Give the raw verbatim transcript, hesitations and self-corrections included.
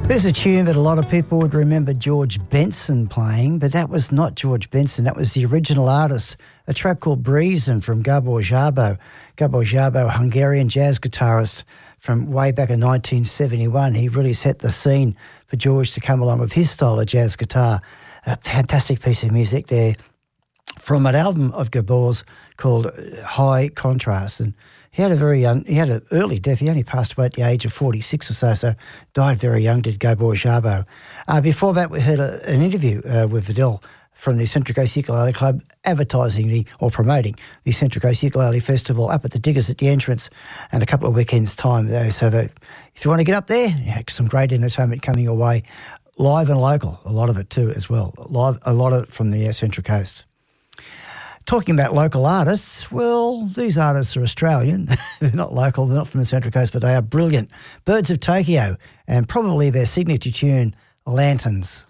There's a tune that a lot of people would remember George Benson playing, but that was not George Benson. That was the original artist, a track called Breezin' from Gabor Szabo. Gabor Szabo, Hungarian jazz guitarist from way back in nineteen seventy-one. He really set the scene for George to come along with his style of jazz guitar. A fantastic piece of music there from an album of Gabor's called High Contrast. And he had a very young, he had an early death. He only passed away at the age of forty-six or so, so died very young, did Gabor Szabo. Uh, before that, we heard a, an interview uh, with Vidal from the Central Coast Ukulele Club advertising the, or promoting the Central Coast Ukulele Festival up at the Diggers at the entrance and a couple of weekends' time. So that if you want to get up there, yeah, some great entertainment coming your way, live and local, a lot of it too as well, live, a lot of it from the uh, Central Coast. Talking about local artists, well, these artists are Australian. They're not local, they're not from the Central Coast, but they are brilliant. Birds of Tokyo, and probably their signature tune, Lanterns.